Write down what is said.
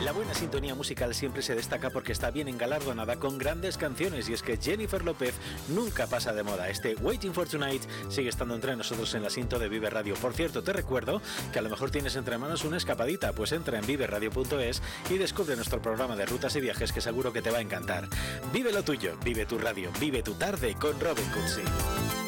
La buena sintonía musical siempre se destaca porque está bien engalardonada con grandes canciones, y es que Jennifer López nunca pasa de moda. Este Waiting for Tonight sigue estando entre nosotros en la cinta de Vive Radio. Por cierto, te recuerdo que a lo mejor tienes entre manos una escapadita, pues entra en viveradio.es y descubre nuestro programa de rutas y viajes, que seguro que te va a encantar. Vive lo tuyo, vive tu radio, vive tu tarde con Robin Cootsy.